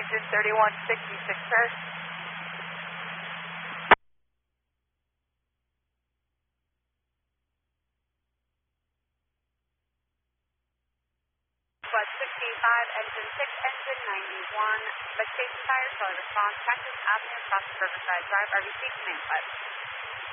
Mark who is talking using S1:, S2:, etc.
S1: engine 3166, sir. Flight 65, engine 6, engine 91. Station tires, shall I respond? Cactus Avenue, across Riverside Drive, RBC, main flight.